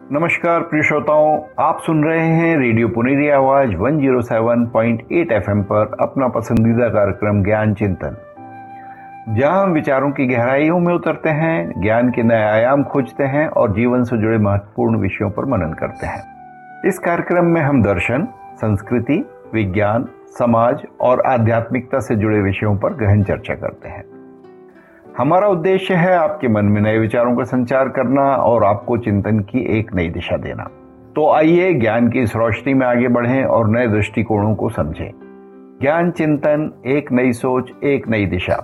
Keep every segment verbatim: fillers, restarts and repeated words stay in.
नमस्कार प्रिय श्रोताओं, आप सुन रहे हैं रेडियो पुनेरी आवाज एक सौ सात पॉइंट आठ एफएम पर अपना पसंदीदा कार्यक्रम ज्ञान चिंतन, जहां हम विचारों की गहराइयों में उतरते हैं, ज्ञान के नए आयाम खोजते हैं और जीवन से जुड़े महत्वपूर्ण विषयों पर मनन करते हैं। इस कार्यक्रम में हम दर्शन, संस्कृति, विज्ञान, समाज और आध्यात्मिकता से जुड़े विषयों पर गहन चर्चा करते हैं। हमारा उद्देश्य है आपके मन में नए विचारों का संचार करना और आपको चिंतन की एक नई दिशा देना। तो आइए ज्ञान की इस रोशनी में आगे बढ़ें और नए दृष्टिकोणों को समझें। ज्ञान चिंतन, एक नई सोच, एक नई दिशा।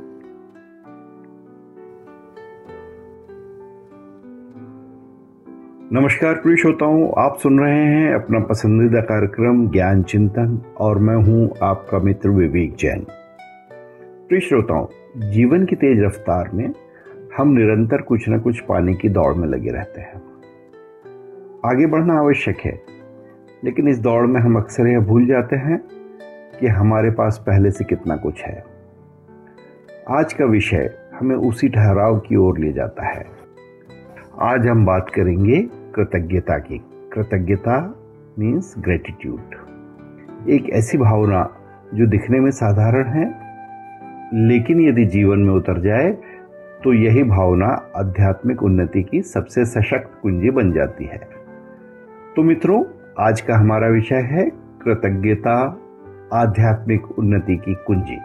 नमस्कार प्रिय श्रोताओं, आप सुन रहे हैं अपना पसंदीदा कार्यक्रम ज्ञान चिंतन और मैं हूं आपका मित्र विवेक जैन। प्रिय श्रोताओं, जीवन की तेज रफ्तार में हम निरंतर कुछ न कुछ पाने की दौड़ में लगे रहते हैं। आगे बढ़ना आवश्यक है, लेकिन इस दौड़ में हम अक्सर यह भूल जाते हैं कि हमारे पास पहले से कितना कुछ है। आज का विषय हमें उसी ठहराव की ओर ले जाता है। आज हम बात करेंगे कृतज्ञता की। कृतज्ञता मीन्स ग्रेटिट्यूड, एक ऐसी भावना जो दिखने में साधारण है, लेकिन यदि जीवन में उतर जाए तो यही भावना आध्यात्मिक उन्नति की सबसे सशक्त कुंजी बन जाती है। तो मित्रों, आज का हमारा विषय है कृतज्ञता, आध्यात्मिक उन्नति की कुंजी।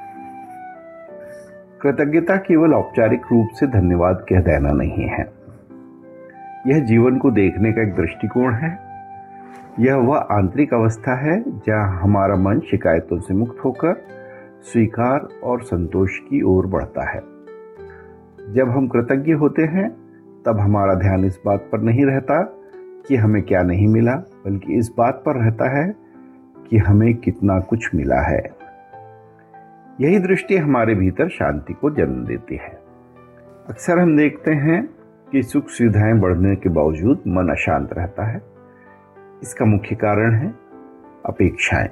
कृतज्ञता केवल औपचारिक रूप से धन्यवाद कह देना नहीं है। यह जीवन को देखने का एक दृष्टिकोण है। यह वह आंतरिक अवस्था है जहां हमारा मन शिकायतों से मुक्त होकर स्वीकार और संतोष की ओर बढ़ता है। जब हम कृतज्ञ होते हैं तब हमारा ध्यान इस बात पर नहीं रहता कि हमें क्या नहीं मिला, बल्कि इस बात पर रहता है कि हमें कितना कुछ मिला है। यही दृष्टि हमारे भीतर शांति को जन्म देती है। अक्सर हम देखते हैं कि सुख सुविधाएं बढ़ने के बावजूद मन अशांत रहता है। इसका मुख्य कारण है अपेक्षाएं।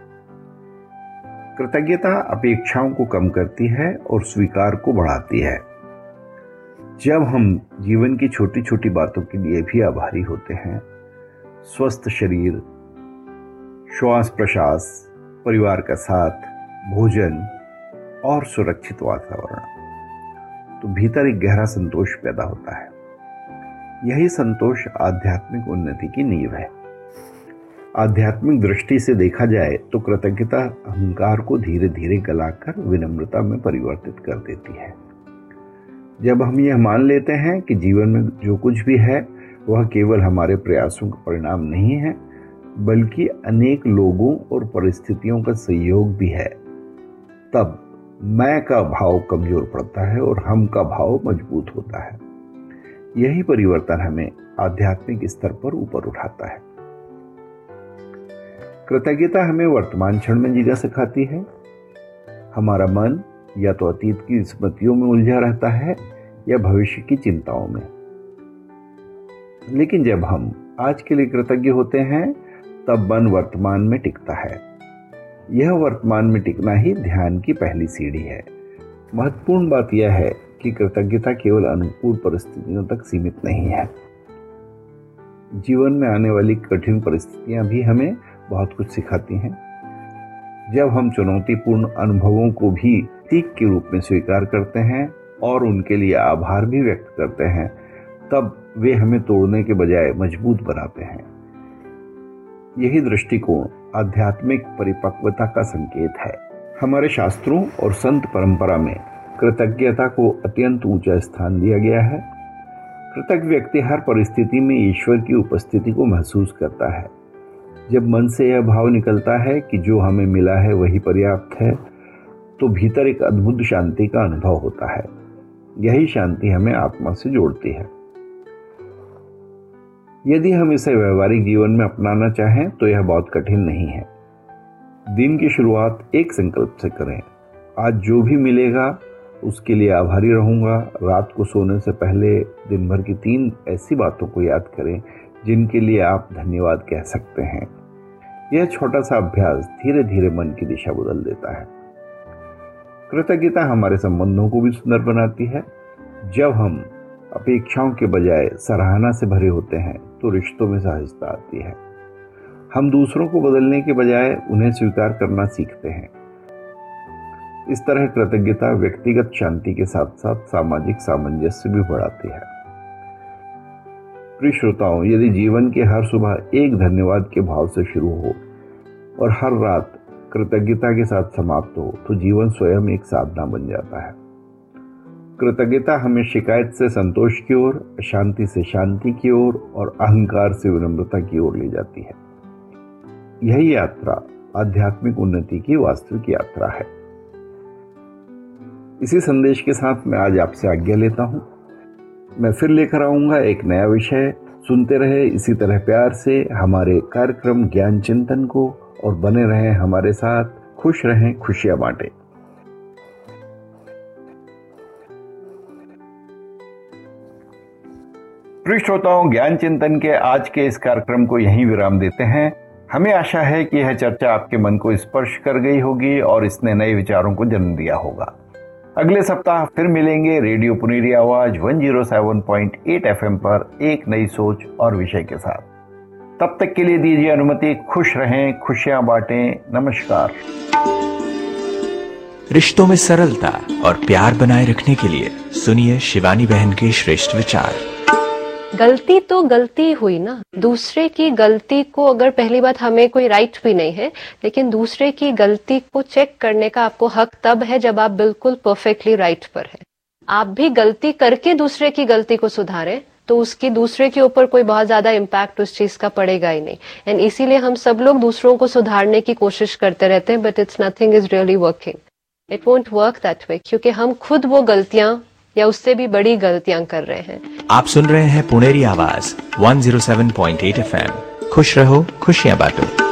कृतज्ञता अपेक्षाओं को कम करती है और स्वीकार को बढ़ाती है। जब हम जीवन की छोटी छोटी बातों के लिए भी आभारी होते हैं, स्वस्थ शरीर, श्वास प्रश्वास, परिवार का साथ, भोजन और सुरक्षित वातावरण, तो भीतर एक गहरा संतोष पैदा होता है। यही संतोष आध्यात्मिक उन्नति की नींव है। आध्यात्मिक दृष्टि से देखा जाए तो कृतज्ञता अहंकार को धीरे धीरे गलाकर विनम्रता में परिवर्तित कर देती है। जब हम यह मान लेते हैं कि जीवन में जो कुछ भी है वह केवल हमारे प्रयासों का परिणाम नहीं है, बल्कि अनेक लोगों और परिस्थितियों का सहयोग भी है, तब मैं का भाव कमजोर पड़ता है और हम का भाव मजबूत होता है। यही परिवर्तन हमें आध्यात्मिक स्तर पर ऊपर उठाता है। कृतज्ञता हमें वर्तमान क्षण में जीना सिखाती है। हमारा मन या तो अतीत की स्मृतियों में उलझा रहता है या भविष्य की चिंताओं में। लेकिन जब हम आज के लिए कृतज्ञ होते हैं तब मन वर्तमान में टिकता है। यह वर्तमान में टिकना ही ध्यान की पहली सीढ़ी है। महत्वपूर्ण बात यह है कि कृतज्ञता केवल अनुकूल परिस्थितियों तक सीमित नहीं है। जीवन में आने वाली कठिन परिस्थितियां भी हमें बहुत कुछ सिखाती हैं। जब हम चुनौतीपूर्ण अनुभवों को भी सीख के रूप में स्वीकार करते हैं और उनके लिए आभार भी व्यक्त करते हैं, तब वे हमें तोड़ने के बजाय मजबूत बनाते हैं। यही दृष्टिकोण आध्यात्मिक परिपक्वता का संकेत है। हमारे शास्त्रों और संत परंपरा में कृतज्ञता को अत्यंत ऊंचा स्थान दिया गया है। कृतज्ञ व्यक्ति हर परिस्थिति में ईश्वर की उपस्थिति को महसूस करता है। जब मन से यह भाव निकलता है कि जो हमें मिला है वही पर्याप्त है, तो भीतर एक अद्भुत शांति का अनुभव होता है। यही शांति हमें आत्मा से जोड़ती है। यदि हम इसे व्यवहारिक जीवन में अपनाना चाहें तो यह बहुत कठिन नहीं है। दिन की शुरुआत एक संकल्प से करें। आज जो भी मिलेगा उसके लिए आभारी रहूंगा। रात को सोने से पहले दिन भर की तीन ऐसी बातों को याद करें जिनके लिए आप धन्यवाद कह सकते हैं। यह छोटा सा अभ्यास धीरे धीरे मन की दिशा बदल देता है। कृतज्ञता हमारे संबंधों को भी सुंदर बनाती है। जब हम अपेक्षाओं के बजाय सराहना से भरे होते हैं तो रिश्तों में सहजता आती है। हम दूसरों को बदलने के बजाय उन्हें स्वीकार करना सीखते हैं। इस तरह कृतज्ञता व्यक्तिगत शांति के साथ साथ सामाजिक सामंजस्य भी बढ़ाती है। प्रिय श्रोताओं, यदि जीवन के हर सुबह एक धन्यवाद के भाव से शुरू हो और हर रात कृतज्ञता के साथ समाप्त हो तो जीवन स्वयं एक साधना बन जाता है। कृतज्ञता हमें शिकायत से संतोष की ओर, अशांति से शांति की ओर और अहंकार से विनम्रता की ओर ले जाती है। यही यात्रा आध्यात्मिक उन्नति की वास्तविक यात्रा है। इसी संदेश के साथ मैं आज आपसे आज्ञा लेता हूं। मैं फिर लेकर आऊंगा एक नया विषय। सुनते रहे इसी तरह प्यार से हमारे कार्यक्रम ज्ञान चिंतन को और बने रहें हमारे साथ। खुश रहें, खुशियां बांटें। प्रिय श्रोताओं, ज्ञान चिंतन के आज के इस कार्यक्रम को यहीं विराम देते हैं। हमें आशा है कि यह चर्चा आपके मन को स्पर्श कर गई होगी और इसने नए विचारों को जन्म दिया होगा। अगले सप्ताह फिर मिलेंगे रेडियो पुनेरी आवाज एक सौ सात पॉइंट आठ एफएम पर एक नई सोच और विषय के साथ। तब तक के लिए दीजिए अनुमति। खुश रहें, खुशियां बांटें। नमस्कार। रिश्तों में सरलता और प्यार बनाए रखने के लिए सुनिए शिवानी बहन के श्रेष्ठ विचार। गलती तो गलती हुई ना। दूसरे की गलती को, अगर पहली बात हमें कोई राइट भी नहीं है, लेकिन दूसरे की गलती को चेक करने का आपको हक तब है जब आप बिल्कुल परफेक्टली राइट पर है। आप भी गलती करके दूसरे की गलती को सुधारें तो उसकी दूसरे के ऊपर कोई बहुत ज्यादा इम्पैक्ट उस चीज का पड़ेगा ही नहीं। एंड इसीलिए हम सब लोग दूसरों को सुधारने की कोशिश करते रहते हैं, but it's nothing is really working. It won't work that way, क्योंकि हम खुद वो गलतियां या उससे भी बड़ी गलतियां कर रहे हैं। आप सुन रहे हैं पुनेरी आवाज एक सौ सात पॉइंट आठ एफएम। खुश रहो, खुशियां बांटो।